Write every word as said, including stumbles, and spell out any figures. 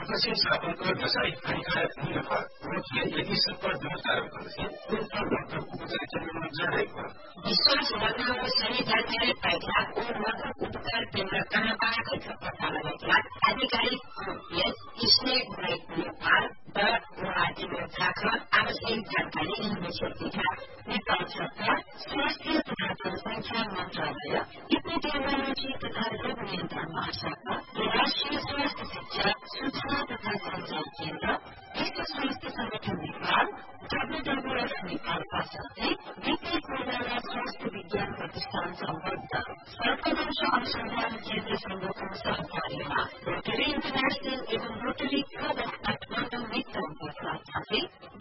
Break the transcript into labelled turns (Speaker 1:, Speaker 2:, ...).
Speaker 1: विकसित शासनको जसरी हानिकारक हुने भयो उसले यदि सबै दुरुपयोग गर्थे उनको मतलब उपचार केन्द्रमा जोडेको
Speaker 2: विश्वास गर्नमा सही जानकारी पाइला ओ मतलब उपचार केन्द्र कहाँबाट पत्ता लगाइला आधिकारिक इसने नेपाल डट ओआरजी में जाकर आवश्यक जानकारी इनमें छेड़ती है नेपाल सरकार स्वास्थ्य तथा जनसंख्या मंत्रालय इपिडेमियोलॉजी तथा रोग नियंत्रण महाशाखा राष्ट्रीय स्वास्थ्य शिक्षा सूचना तथा संचार केन्द्र विश्व स्वास्थ्य संगठन नेपाल डब्ल्यूडब्ल्यूएफ नेपालका साथै वित्तीय कोरोना स्वास्थ्य विज्ञान प्रतिष्ठान सम्बद्ध सर्ववंश अनुसन्धान केन्द्र संघको सहकार्यमा रोटरी इन्टरनेशनल एवं रोटरी क्लब अफ